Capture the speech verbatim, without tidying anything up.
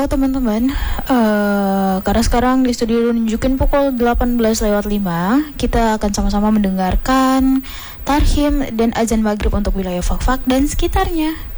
Halo teman-teman, uh, karena sekarang di studio nunjukin pukul delapan belas lewat lima, kita akan sama-sama mendengarkan tarhim dan azan maghrib untuk wilayah Fakfak dan sekitarnya.